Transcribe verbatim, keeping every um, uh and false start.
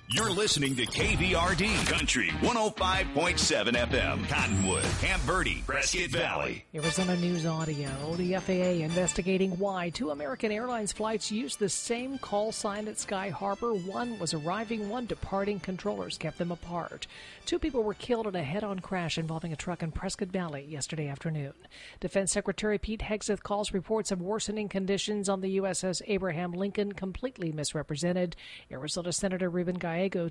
You're listening to K V R D Country one oh five point seven F M. Cottonwood, Camp Verde, Prescott Valley. Arizona News Audio. The F A A investigating why two American Airlines flights used the same call sign at Sky Harbor. One was arriving, one departing. Controllers kept them apart. Two people were killed in a head-on crash involving a truck in Prescott Valley yesterday afternoon. Defense Secretary Pete Hegseth calls reports of worsening conditions on the U S S Abraham Lincoln completely misrepresented. Arizona Senator Ruben Gallego